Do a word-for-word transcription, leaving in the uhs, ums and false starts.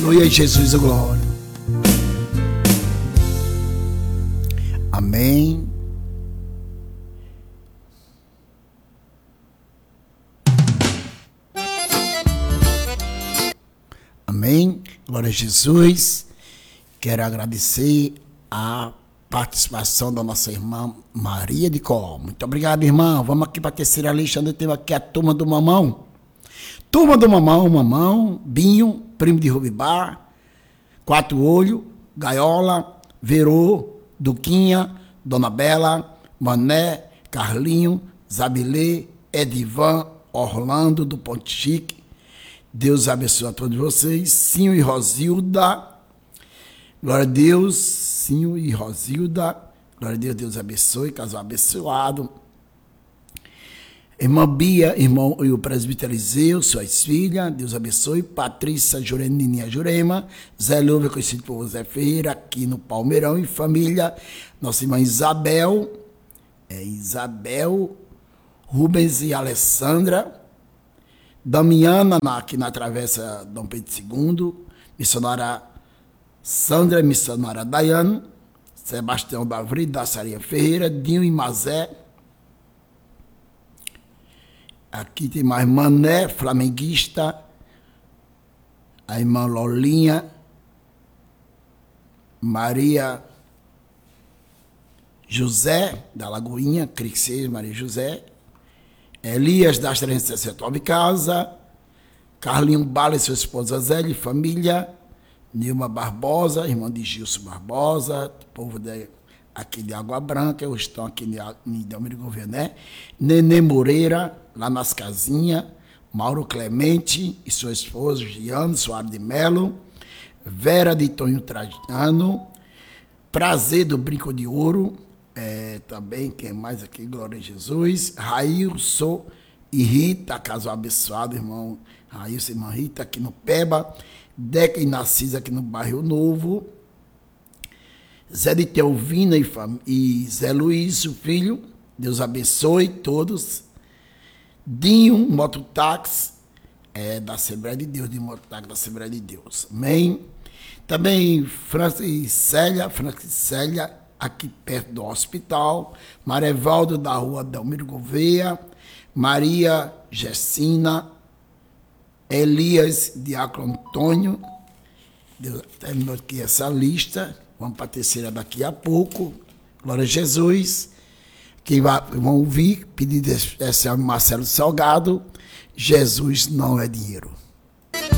Aleluia, Jesus, a glória. Amém. Amém. Glória a Jesus. Quero agradecer a participação da nossa irmã Maria de Có. Muito obrigado, irmã. Vamos aqui para a terceira lista, onde temos aqui a turma do Mamão. Turma do Mamão, Mamão, Binho, primo de Rubibá, Quatro Olho, Gaiola, Verô, Duquinha, Dona Bela, Mané, Carlinho, Zabilê, Edivan, Orlando do Ponte Chique. Deus abençoe a todos vocês. Sinho e Rosilda. Glória a Deus. Sinho e Rosilda. Glória a Deus. Deus abençoe. Casal abençoado. Irmã Bia, irmão e o presbítero Eliseu, suas filhas. Deus abençoe. Patrícia Jurenininha Jurema. Zé Louva, conhecido por Zé Ferreira, aqui no Palmeirão. E família. Nossa irmã Isabel. É Isabel. Rubens e Alessandra. Damiana, aqui na Travessa Dom Pedro segundo, missionária Sandra, missionária Dayane, Sebastião Davri, da Sarinha Ferreira, Dinho e Mazé. Aqui tem mais Mané, flamenguista, a irmã Lolinha, Maria José, da Lagoinha, Crixês, Maria José, Elias das trezentos e sessenta e nove Casa, Carlinho Bala e sua esposa Zélia e família, Nilma Barbosa, irmã de Gilson Barbosa, povo de, aqui de Água Branca, eles estão aqui em Delmiro Gouveia, né? Nenê Moreira, lá nas casinhas, Mauro Clemente e sua esposa Giane Soares de Melo, Vera de Tonho Trajano, Prazer do Brinco de Ouro, É, também, quem mais aqui? Glória a Jesus. Railson e Rita, casal abençoado, irmão Railson e irmã Rita, aqui no Peba. Deca e Narcisa, aqui no Bairro Novo. Zé de Teovina e, e Zé Luiz, o filho. Deus abençoe todos. Dinho, mototáxi, é, da Assembleia de Deus, de mototáxi da Assembleia de Deus. Amém. Também Francicélia, Francicélia, aqui perto do hospital, Marevaldo da rua Delmiro Gouveia, Maria Gessina, Elias Diácono Antônio. Deus terminou aqui essa lista, vamos para a terceira daqui a pouco. Glória a Jesus. Quem vai, vão ouvir, pedido esse é Marcelo Salgado, Jesus não é dinheiro.